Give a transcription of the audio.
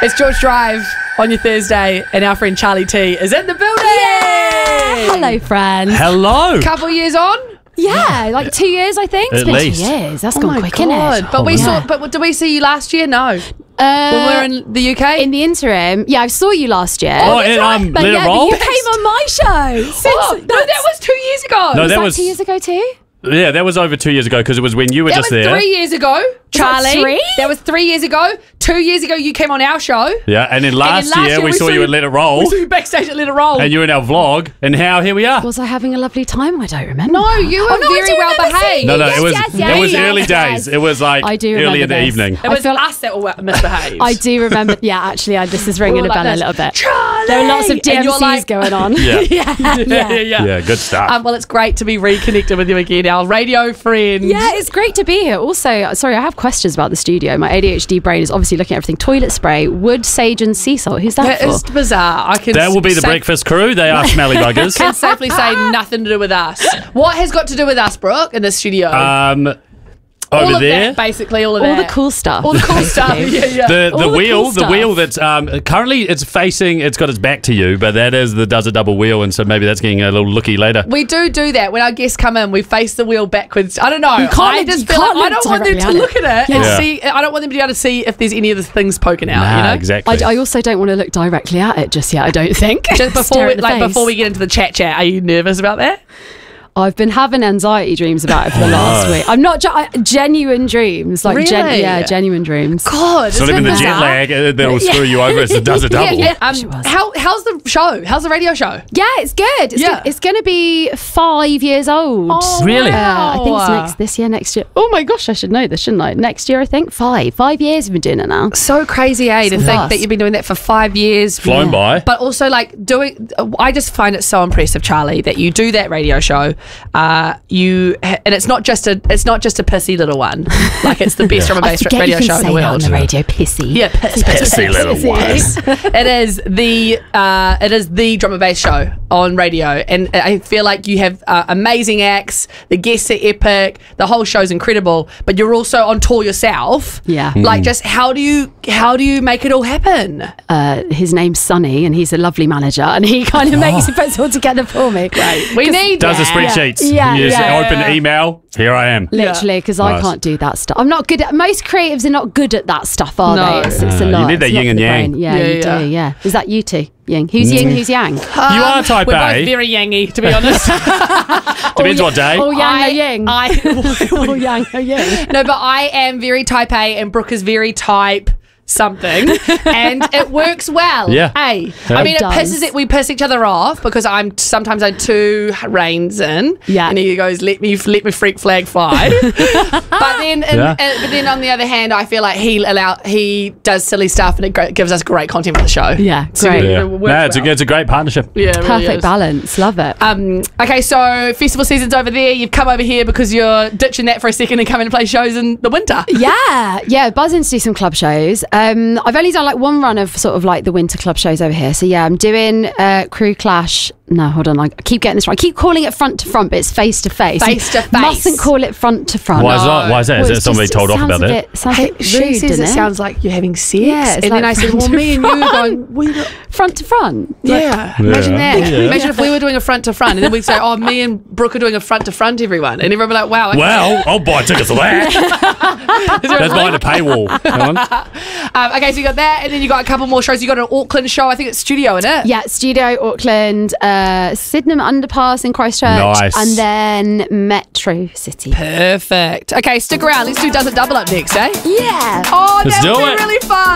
It's George Drive on your Thursday, and our friend Charlie T is in the building. Yay! Hello, friends. Hello. Couple years on. Yeah, like 2 years, I think. At least. 2 years. That's Oh gone my quick, God. innit? But we yeah. saw. But did we see you last year? No. When we were in the UK. In the interim, yeah, I saw you last year. Oh, and but Let It yeah, Roll? but you came on my show. Oh, no, that was 2 years ago. No, Was that that was 2 years ago too? Yeah, that was over 2 years ago because it was when you were That just was there. 3 years ago, Charlie. 3? That was 3 years ago. 2 years ago, you came on our show. Yeah, and then last year we saw you at Let It Roll, We saw you backstage at Let It Roll. and you were in our vlog, and here we are. Was I having a lovely time? I don't remember. No, you were Oh, no, I very do well remember behaved. seeing No, you. it was Yes, early yes, days. It was like I do early in the remember this. evening. It was I feel- us that were misbehaved. I do remember. Yeah, actually, this is ringing We a were like bell a this. little bit. Charlie! There were lots of And you're DMCs like- going on. Yeah. yeah. Good stuff. Well, it's great to be reconnected with you again, our radio friend. Yeah, it's great to be here. Also, sorry, I have questions about the studio. My ADHD brain is obviously looking at everything. Toilet spray, wood, sage, and sea salt. Who's that That for? is bizarre. I can That will be the sa- breakfast crew. They are smelly buggers. Can safely say nothing to do with us. What has got to do with us, Brooke, in the studio? Over all of there. that, basically, all of All that. the cool stuff. All the cool stuff. basically. Yeah. The All the wheel, cool the wheel stuff. that's currently it's got its back to you, but that is the does a double wheel, and so maybe that's getting a little looky later. We do that when our guests come in. We face the wheel backwards. I don't know. You can't I look- just you feel like can't I don't look want them to directly look at at it and Yeah. see. I don't want them to be able to see if there's any of the things poking out. Nah, you know, exactly. I also don't want to look directly at it just yet. I don't think. Just before Stare we, at the like face. before we get into the chat, are you nervous about that? I've been having anxiety dreams about it for the last week. I'm not genuine dreams, like Really? genuine dreams. God, it's not even the jet lag that'll screw you over. It's the does a double. Yeah. She was. How's the show? How's the radio show? Yeah, it's good. Yeah. It's going to be 5 years old. Oh, Really? I think it's next year. Oh my gosh, I should know this, shouldn't I? Next year, I think. 5 years we've been doing it now. So crazy, to think fast. that you've been doing that for 5 years. Flown by. But also, like, I just find it so impressive, Charlie, that you do that radio show. And it's not just a pissy little one. Like, it's the best drum and I bass forget radio you can show in say the that on world. the radio, pissy. Yeah, Pissy little ones. it is the drum and bass show on radio, and I feel like you have amazing acts. The guests are epic. The whole show's incredible. But you're also on tour yourself. Yeah. Like, just how do you make it all happen? His name's Sonny, and he's a lovely manager, and he kind of makes it puts it all together for me. Right. We need Does the that. spreadsheets. Yeah, You just yeah. open the email. Here I am. Literally, because I Nice. can't do that stuff. I'm not good at. Most creatives are not good at that stuff, are No. they? It's a You lot. need that It's not yin and for the yang. brain. Yeah, Yeah, you yeah. do. Yeah. Is that you two? Yin. Who's yin? Who's yang? You are type We're A. both very yangy, to be honest. Depends what day. Oh, yang or yang? Oh, yang or yang? No, but I am very type A, and Brooke is very type something, and it works well. Yeah. I Yeah. mean, It does. we piss each other off because sometimes I'm too reins in. Yeah. And he goes, let me freak flag fly. but then on the other hand, I feel like he does silly stuff, and it gives us great content for the show. Yeah, So great. Yeah. it works No, it's well. a great partnership. Yeah, it really Perfect is. balance. Love it. Okay, so festival season's over there. You've come over here because you're ditching that for a second and coming to play shows in the winter. Yeah, buzzing to do some club shows. I've only done like one run of sort of like the winter club shows over here. So yeah, I'm doing Crew Clash. No, hold on. I keep getting this wrong. I keep calling it front to front, but it's face to face. Face to face. Mustn't call it front to front. Why is that? Why is that? Well, Is it's that somebody just- told it off sounds about a that? bit- Sounds a bit She rude, says doesn't it sounds like you're having sex. Yeah, it's and then like I said, well, front to me and you were front. going, front to front. yeah. Imagine that. Yeah. Imagine if we were doing a front to front, and then we'd say, oh, me and Brooke are doing a front to front, everyone. And everyone would be like, wow. Okay. Well, I'll buy tickets for that. Is there a That's behind a link? paywall. Hang on. Okay, so you got that, and then you got a couple more shows. You got an Auckland show. I think it's studio, isn't it? Yeah, Studio Auckland, Sydenham Underpass in Christchurch, Nice. and then Metro City. Perfect. Okay, stick around. Let's do Does It Double up next, eh? Yeah. Oh, Let's that would do be it. really fun.